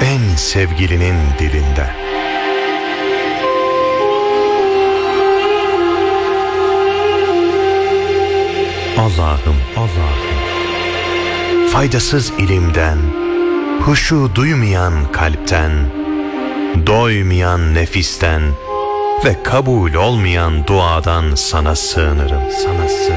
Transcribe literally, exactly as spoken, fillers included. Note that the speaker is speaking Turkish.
en sevgilinin dilinden. Allah'ım, Allah'ım, faydasız ilimden, huşu duymayan kalpten, doymayan nefisten ve kabul olmayan duadan sana sığınırım, sana sığınırım.